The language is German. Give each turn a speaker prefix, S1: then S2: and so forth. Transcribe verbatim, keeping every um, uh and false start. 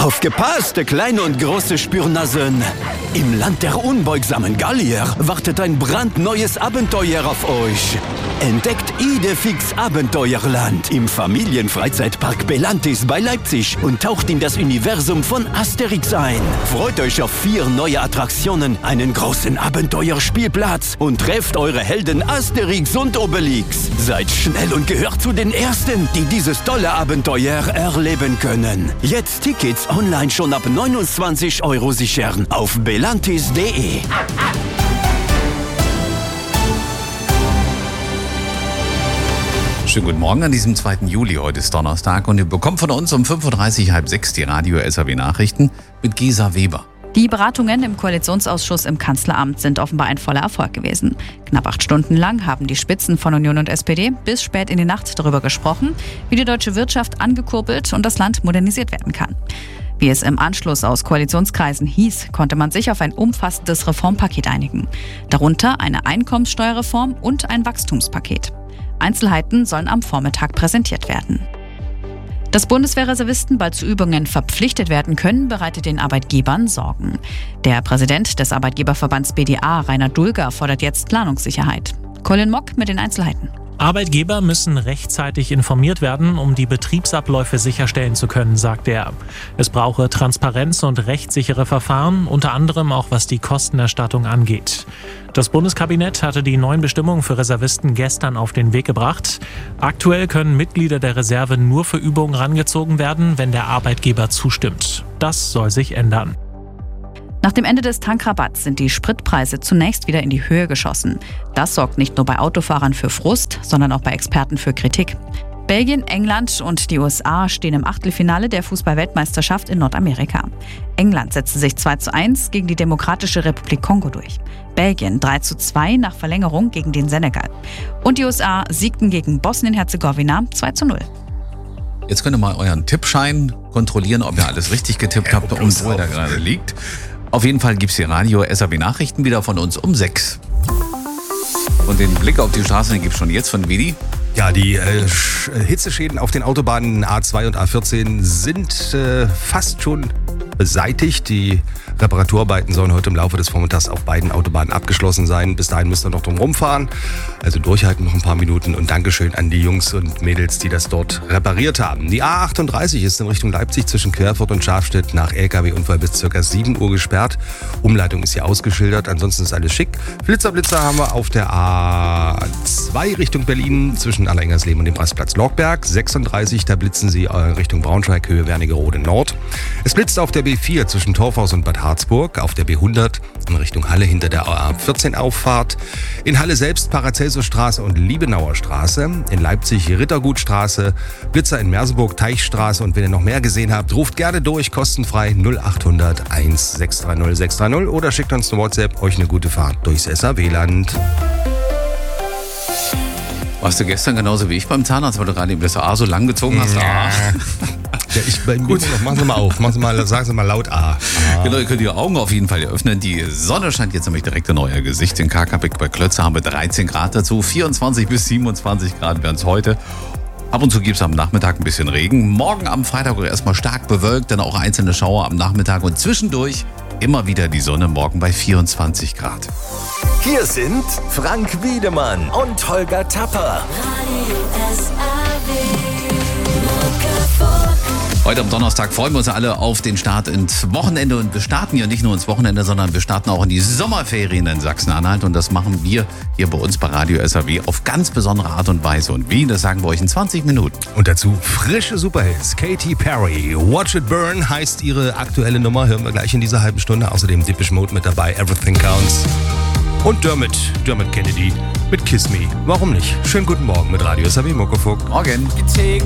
S1: Aufgepasst, kleine und große Spürnasen! Im Land der unbeugsamen Gallier wartet ein brandneues Abenteuer auf euch. Entdeckt Idefix Abenteuerland im Familienfreizeitpark Belantis bei Leipzig und taucht in das Universum von Asterix ein. Freut euch auf vier neue Attraktionen, einen großen Abenteuerspielplatz und trefft eure Helden Asterix und Obelix. Seid schnell und gehört zu den Ersten, die dieses tolle Abenteuer erleben können. Jetzt Tickets online schon ab neunundzwanzig Euro sichern auf belantis punkt de.
S2: Schönen guten Morgen an diesem zweiten Juli. Heute ist Donnerstag und ihr bekommt von uns um fünf Uhr dreißig, halb sechs die Radio S R W Nachrichten mit Gesa Weber.
S3: Die Beratungen im Koalitionsausschuss im Kanzleramt sind offenbar ein voller Erfolg gewesen. Knapp acht Stunden lang haben die Spitzen von Union und S P D bis spät in die Nacht darüber gesprochen, wie die deutsche Wirtschaft angekurbelt und das Land modernisiert werden kann. Wie es im Anschluss aus Koalitionskreisen hieß, konnte man sich auf ein umfassendes Reformpaket einigen. Darunter eine Einkommenssteuerreform und ein Wachstumspaket. Einzelheiten sollen am Vormittag präsentiert werden. Dass Bundeswehrreservisten bald zu Übungen verpflichtet werden können, bereitet den Arbeitgebern Sorgen. Der Präsident des Arbeitgeberverbands B D A, Rainer Dulger, fordert jetzt Planungssicherheit. Colin Mock mit den Einzelheiten.
S4: Arbeitgeber müssen rechtzeitig informiert werden, um die Betriebsabläufe sicherstellen zu können, sagt er. Es brauche Transparenz und rechtssichere Verfahren, unter anderem auch was die Kostenerstattung angeht. Das Bundeskabinett hatte die neuen Bestimmungen für Reservisten gestern auf den Weg gebracht. Aktuell können Mitglieder der Reserve nur für Übungen rangezogen werden, wenn der Arbeitgeber zustimmt. Das soll sich ändern.
S3: Nach dem Ende des Tankrabatts sind die Spritpreise zunächst wieder in die Höhe geschossen. Das sorgt nicht nur bei Autofahrern für Frust, sondern auch bei Experten für Kritik. Belgien, England und die U S A stehen im Achtelfinale der Fußball-Weltmeisterschaft in Nordamerika. England setzte sich zwei zu eins gegen die Demokratische Republik Kongo durch. Belgien drei zu zwei nach Verlängerung gegen den Senegal. Und die U S A siegten gegen Bosnien-Herzegowina zwei zu null.
S2: Jetzt könnt ihr mal euren Tippschein kontrollieren, ob ihr alles richtig getippt habt und wo er da gerade liegt. Auf jeden Fall gibt es die Radio S R W Nachrichten wieder von uns um sechs. Und den Blick auf die Straße gibt es schon jetzt von Vidi.
S5: Ja, die äh, Hitzeschäden auf den Autobahnen A zwei und A vierzehn sind äh, fast schon beseitigt. Die Reparaturarbeiten sollen heute im Laufe des Vormittags auf beiden Autobahnen abgeschlossen sein. Bis dahin müsst ihr noch drum rumfahren. Also durchhalten noch ein paar Minuten und Dankeschön an die Jungs und Mädels, die das dort repariert haben. Die A achtunddreißig ist in Richtung Leipzig zwischen Querfurt und Schafstedt nach L K W-Unfall bis ca. sieben Uhr gesperrt. Umleitung ist hier ausgeschildert, ansonsten ist alles schick. Flitzer-Blitzer haben wir auf der A zwei Richtung Berlin zwischen Allerengersleben und dem Rastplatz Lorgberg. sechsunddreißig, da blitzen sie Richtung Braunschweig, Höhe Wernigerode Nord. Es blitzt auf der B vier zwischen Torfhaus und Bad Harzburg, auf der B hundert in Richtung Halle hinter der A vierzehn Auffahrt. In Halle selbst Paracelsusstraße und Liebenauer Straße. In Leipzig Rittergutstraße, Blitzer in Merseburg, Teichstraße. Und wenn ihr noch mehr gesehen habt, ruft gerne durch, kostenfrei null achthundert eins sechs drei null sechs drei null oder schickt uns eine WhatsApp, euch eine gute Fahrt durchs S R W-Land.
S2: Warst du gestern genauso wie ich beim Zahnarzt, weil du gerade eben das A so lang gezogen hast?
S5: Ja. Ja, ich bin gut. Machen Sie mal auf, machen Sie mal, sagen Sie mal laut A. Ah.
S2: Genau, ihr könnt die Augen auf jeden Fall öffnen. Die Sonne scheint jetzt nämlich direkt in euer Gesicht. In Karkabek bei Klötze haben wir dreizehn Grad dazu. vierundzwanzig bis siebenundzwanzig Grad werden es heute. Ab und zu gibt es am Nachmittag ein bisschen Regen. Morgen am Freitag erstmal stark bewölkt, dann auch einzelne Schauer am Nachmittag und zwischendurch immer wieder die Sonne, morgen bei vierundzwanzig Grad.
S6: Hier sind Frank Wiedemann und Holger Tapper.
S2: Heute am Donnerstag freuen wir uns alle auf den Start ins Wochenende und wir starten ja nicht nur ins Wochenende, sondern wir starten auch in die Sommerferien in Sachsen-Anhalt und das machen wir hier bei uns bei Radio S R W auf ganz besondere Art und Weise. Und wie, das sagen wir euch in zwanzig Minuten.
S5: Und dazu frische Superhits. Katy Perry, Watch It Burn heißt ihre aktuelle Nummer, hören wir gleich in dieser halben Stunde. Außerdem Depeche Mode mit dabei, Everything Counts. Und Dermot, Dermot Kennedy mit Kiss Me. Warum nicht? Schönen guten Morgen mit Radio S R W Muckefuck.
S2: Morgen.